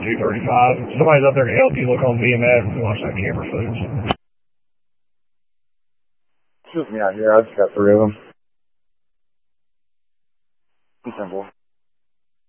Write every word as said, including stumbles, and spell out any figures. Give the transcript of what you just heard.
two thirty-five. Somebody's up there to help you look on V M S and watch that camera footage. It's just me out here. I just got three of them. Be simple.